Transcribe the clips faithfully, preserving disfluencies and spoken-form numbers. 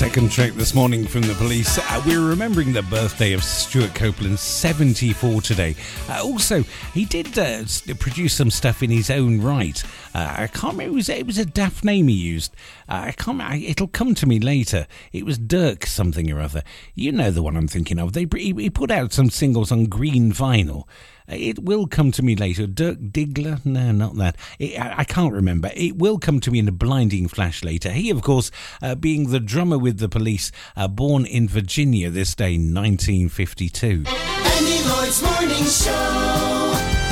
Second track this morning from The Police. Uh, we're remembering the birthday of Stuart Copeland, seventy-four today. Uh, also, he did uh, produce some stuff in his own right. Uh, I can't remember, it was, it was a daft name he used. Uh, I can't I, it'll come to me later. It was Dirk something or other. You know the one I'm thinking of. They He, he put out some singles on green vinyl. It will come to me later. Dirk Diggler? No, not that. It, I, I can't remember. It will come to me in a blinding flash later. He, of course, uh, being the drummer with The Police, uh, born in Virginia this day, nineteen fifty-two. Andy Lloyd's Morning Show.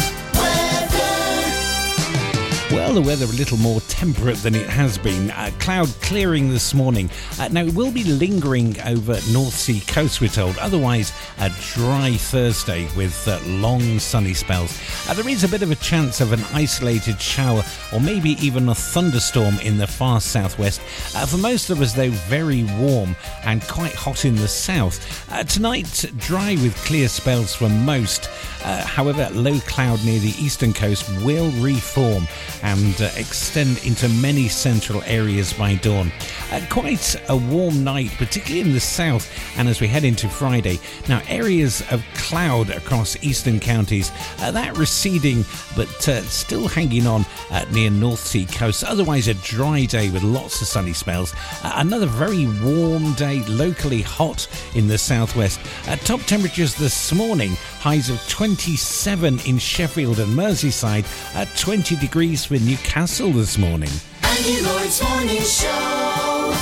Well, the weather a little more temperate than it has been. Uh, cloud clearing this morning. Uh, now, it will be lingering over North Sea coast, we're told. Otherwise, a dry Thursday with uh, long sunny spells. Uh, there is a bit of a chance of an isolated shower or maybe even a thunderstorm in the far southwest. Uh, for most of us, though, very warm and quite hot in the south. Uh, tonight, dry with clear spells for most. Uh, however, low cloud near the eastern coast will reform and uh, extend into many central areas by dawn. Uh, quite a warm night, particularly in the south, and as we head into Friday. Now, areas of cloud across eastern counties, uh, that receding, but uh, still hanging on uh, near North Sea coast. Otherwise, a dry day with lots of sunny spells. Uh, another very warm day, locally hot in the southwest. Uh, top temperatures this morning, highs of twenty-seven in Sheffield and Merseyside, at twenty degrees for Newcastle this morning. Andy Lloyd's Morning Show.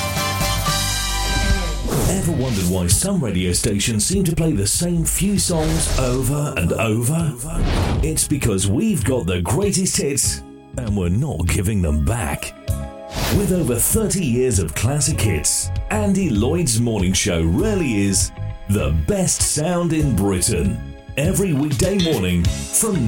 Ever wondered why some radio stations seem to play the same few songs over and over? It's because we've got the greatest hits and we're not giving them back. With over thirty years of classic hits, Andy Lloyd's Morning Show really is the best sound in Britain. Every weekday morning from